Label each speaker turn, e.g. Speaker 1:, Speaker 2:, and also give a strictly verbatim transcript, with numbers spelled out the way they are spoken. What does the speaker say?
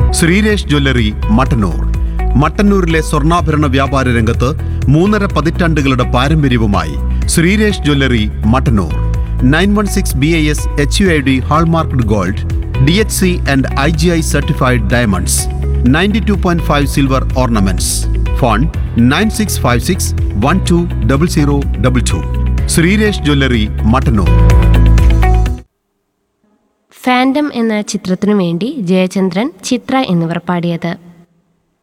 Speaker 1: Sreeresh jewellery Mattannur. മട്ടന്നൂരിലെ സ്വർണ്ണാഭരണ വ്യാപാര രംഗത്ത് മൂന്നര പതിറ്റാണ്ടുകളുടെ പാരമ്പര്യവുമായി Sreeresh jewellery Mattannur. Nine one six B I S H U I D hallmarked gold, D H C and I G I certified diamonds, ninety two point five silver ornaments. Phone nine six five six one two double zero double two. Sreeresh jewellery Mattannur.
Speaker 2: Fandom എന്ന ചിത്രത്തിനു വേണ്ടി ജയചന്ദ്രൻ, ചിത്ര എന്നിവർ പാടിയത്.